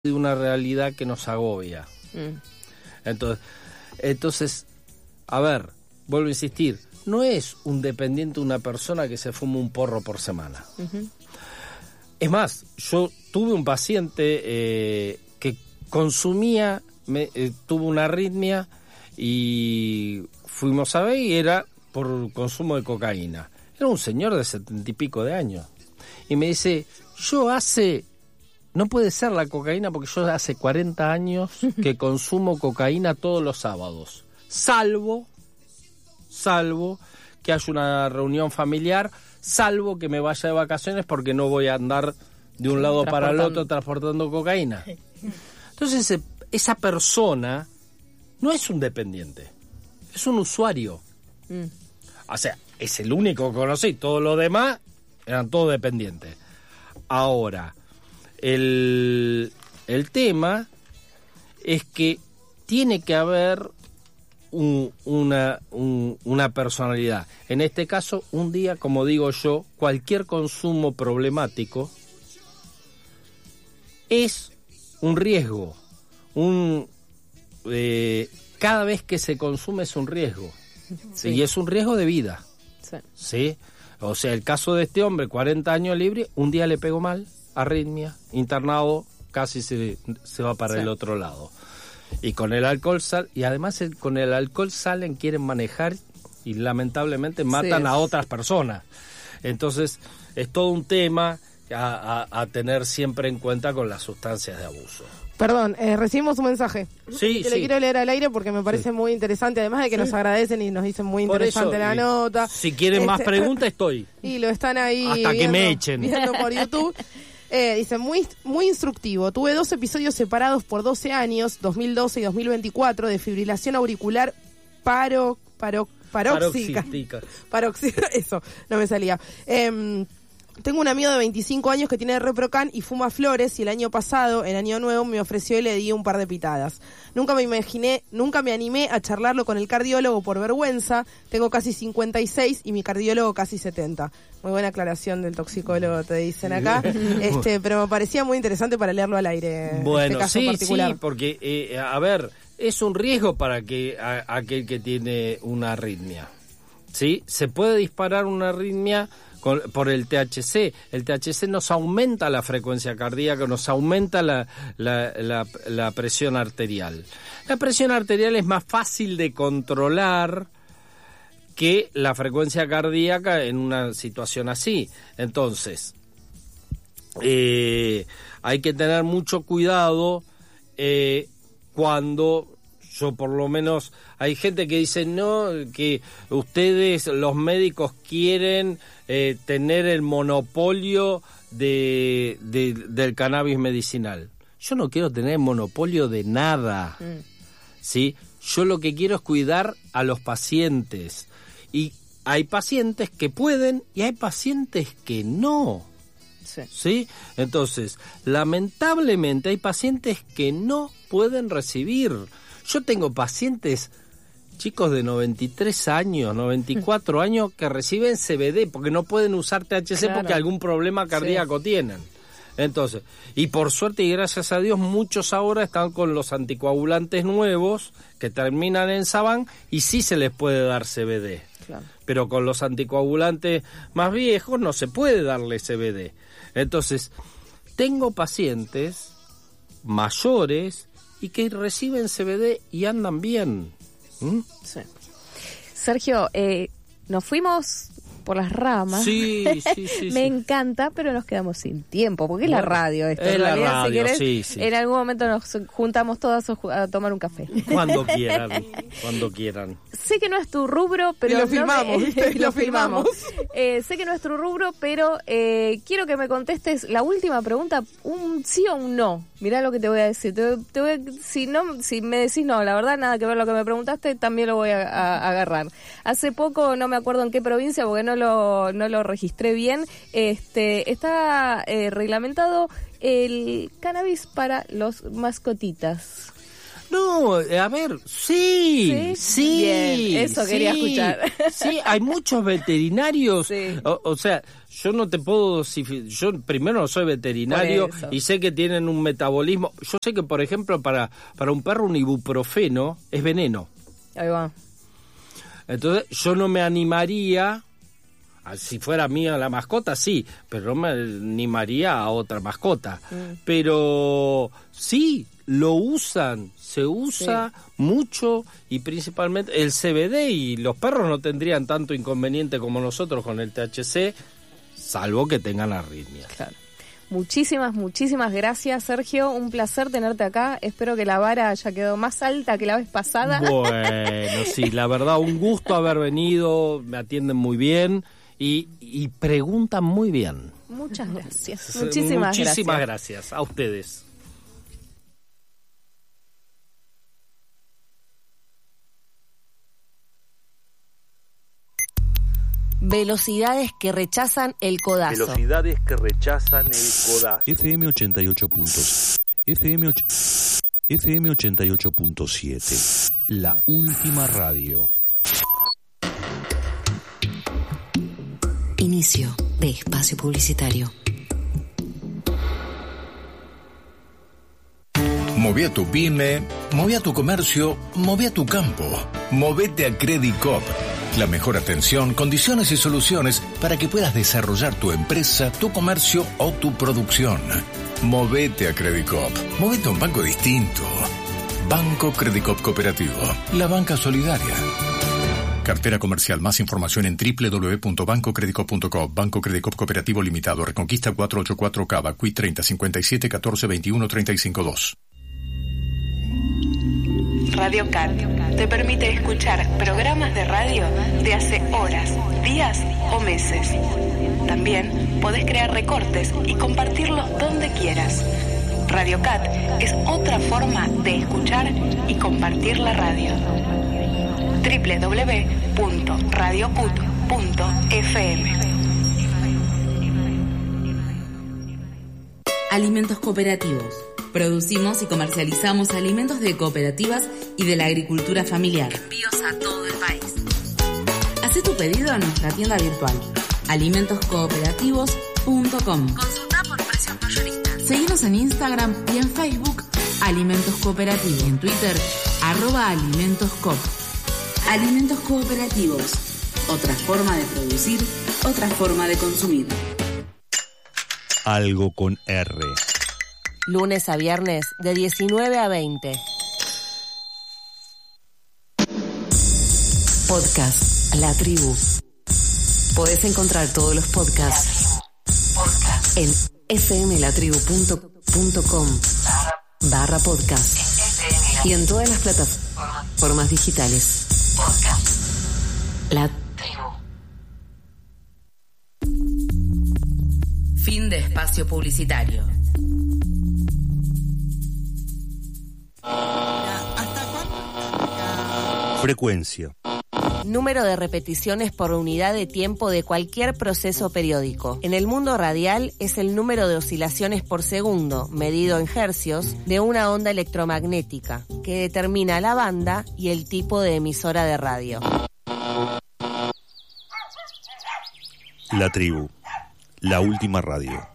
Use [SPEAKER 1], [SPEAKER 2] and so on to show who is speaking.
[SPEAKER 1] de una realidad que nos agobia. Entonces, a ver, vuelvo a insistir, no es un dependiente una persona que se fuma un porro por semana. Es más, yo tuve un paciente que consumía, tuvo una arritmia y fuimos a ver y era por consumo de cocaína. Era un señor de 70 y pico de años. Y me dice, no puede ser la cocaína porque yo hace 40 años que consumo cocaína todos los sábados. Salvo que haya una reunión familiar, salvo que me vaya de vacaciones porque no voy a andar de un lado para el otro transportando cocaína. Entonces, esa persona no es un dependiente, es un usuario. O sea, es el único que conocí, todos los demás eran todos dependientes. Ahora, el tema es que tiene que haber una personalidad. En este caso, un día, como digo yo, cualquier consumo problemático es un riesgo. Cada vez que se consume es un riesgo. Sí. Y es un riesgo de vida. ¿Sí? O sea, el caso de este hombre, 40 años libre, un día le pegó mal, arritmia, internado, casi se va para el otro lado. Y con el alcohol y además con el alcohol quieren manejar y lamentablemente matan a otras personas. Entonces, es todo un tema a tener siempre en cuenta con las sustancias de abuso.
[SPEAKER 2] Perdón, recibimos un mensaje.
[SPEAKER 1] Sí,
[SPEAKER 2] le quiero leer al aire porque me parece muy interesante, además de que nos agradecen y nos dicen muy interesante la nota.
[SPEAKER 1] Si quieren más preguntas, estoy.
[SPEAKER 2] Y lo están ahí
[SPEAKER 1] hasta que me echen.
[SPEAKER 2] Viendo por YouTube. Dice, muy instructivo. Tuve 2 episodios separados por 12 años, 2012 y 2024, de fibrilación auricular paróxica. Eso, no me salía. Tengo un amigo de 25 años que tiene Reprocan y fuma flores, y el año pasado, en Año Nuevo, me ofreció y le di un par de pitadas. Nunca me animé a charlarlo con el cardiólogo por vergüenza. Tengo casi 56 y mi cardiólogo casi 70. Muy buena aclaración del toxicólogo, te dicen acá. Pero me parecía muy interesante para leerlo al aire.
[SPEAKER 1] Bueno,
[SPEAKER 2] este caso en particular.
[SPEAKER 1] Sí, porque, a ver, es un riesgo para aquel que tiene una arritmia. ¿Sí? Se puede disparar una arritmia por el THC. El THC nos aumenta la frecuencia cardíaca, nos aumenta la presión arterial. La presión arterial es más fácil de controlar que la frecuencia cardíaca en una situación así. Entonces, hay que tener mucho cuidado cuando... Yo por lo menos, hay gente que dice, no, que ustedes, los médicos, quieren tener el monopolio del cannabis medicinal. Yo no quiero tener monopolio de nada, ¿sí? Yo lo que quiero es cuidar a los pacientes. Y hay pacientes que pueden y hay pacientes que no. ¿Sí? Entonces, lamentablemente hay pacientes que no pueden recibir. Yo tengo pacientes, chicos de 93 años, 94 años, que reciben CBD porque no pueden usar THC porque algún problema cardíaco tienen. Entonces, y por suerte y gracias a Dios, muchos ahora están con los anticoagulantes nuevos que terminan en Saban y sí se les puede dar CBD. Claro. Pero con los anticoagulantes más viejos no se puede darle CBD. Entonces, tengo pacientes mayores y que reciben CBD y andan bien.
[SPEAKER 3] Sí. Sergio, nos fuimos por las ramas.
[SPEAKER 1] Sí.
[SPEAKER 3] Me encanta, pero nos quedamos sin tiempo, porque es la radio esto.
[SPEAKER 1] Es la radio,
[SPEAKER 3] si querés,
[SPEAKER 1] sí.
[SPEAKER 3] En algún momento nos juntamos todas a tomar un café.
[SPEAKER 1] Cuando quieran.
[SPEAKER 3] Sé que no es tu rubro, pero...
[SPEAKER 2] Y lo filmamos, ¿viste?
[SPEAKER 3] Lo filmamos. Sé que no es tu rubro, pero quiero que me contestes la última pregunta, un sí o un no. Mirá lo que te voy a decir. Si me decís no, la verdad, nada que ver lo que me preguntaste, también lo voy a agarrar. Hace poco, no me acuerdo en qué provincia, porque no lo registré bien, está reglamentado el cannabis para los mascotitas.
[SPEAKER 1] No, a ver, sí.
[SPEAKER 3] Bien, eso quería escuchar.
[SPEAKER 1] Sí, hay muchos veterinarios.
[SPEAKER 3] Sí.
[SPEAKER 1] O sea, yo no te puedo... Yo primero no soy veterinario y sé que tienen un metabolismo. Yo sé que, por ejemplo, para un perro un ibuprofeno es veneno.
[SPEAKER 3] Ahí va.
[SPEAKER 1] Entonces, yo no me animaría... Si fuera mía la mascota, sí, pero no me animaría a otra mascota. Pero sí, lo usan, se usa mucho y principalmente el CBD, y los perros no tendrían tanto inconveniente como nosotros con el THC, salvo que tengan arritmias.
[SPEAKER 3] Claro. Muchísimas gracias, Sergio. Un placer tenerte acá. Espero que la vara haya quedado más alta que la vez pasada.
[SPEAKER 1] Bueno, sí, la verdad, un gusto haber venido. Me atienden muy bien y preguntan muy bien.
[SPEAKER 3] Muchas gracias. Muchísimas
[SPEAKER 1] gracias a ustedes.
[SPEAKER 4] Velocidades que rechazan el codazo.
[SPEAKER 5] Velocidades que rechazan el codazo.
[SPEAKER 6] FM 88 puntos. FM 88.7. La última radio.
[SPEAKER 4] Inicio de espacio publicitario.
[SPEAKER 7] Moví a tu pyme, moví a tu comercio, moví a tu campo. Movete a Credit Coop. La mejor atención, condiciones y soluciones para que puedas desarrollar tu empresa, tu comercio o tu producción. Movete a Credit Coop. Movete a un banco distinto. Banco Credit Coop Cooperativo. La banca solidaria. Cartera comercial. Más información en www.bancocreditcoop.com. Banco Credit Coop Cooperativo Limitado. Reconquista 484 Cava. Qui 30 57 14 21 35 2.
[SPEAKER 8] Radio Cat te permite escuchar programas de radio de hace horas, días o meses. También podés crear recortes y compartirlos donde quieras. Radio Cat es otra forma de escuchar y compartir la radio. www.radiocut.fm.
[SPEAKER 9] Alimentos cooperativos. Producimos y comercializamos alimentos de cooperativas y de la agricultura familiar. Envíos a todo el país. Haz tu pedido en nuestra tienda virtual, alimentoscooperativos.com. Consulta por precios mayoristas. Seguinos en Instagram y en Facebook, Alimentos Cooperativos. En Twitter, @alimentoscoop. Alimentos cooperativos. Otra forma de producir, otra forma de consumir.
[SPEAKER 6] Algo con R.
[SPEAKER 4] Lunes a viernes de 19 a 20. Podcast La Tribu. Podés encontrar todos los podcasts en fmlatribu.com/podcast y en todas las plataformas digitales. La Tribu.
[SPEAKER 9] Fin de espacio publicitario.
[SPEAKER 6] Frecuencia.
[SPEAKER 4] Número de repeticiones por unidad de tiempo de cualquier proceso periódico. En el mundo radial es el número de oscilaciones por segundo, medido en hercios, de una onda electromagnética, que determina la banda y el tipo de emisora de radio.
[SPEAKER 6] La Tribu. La última radio.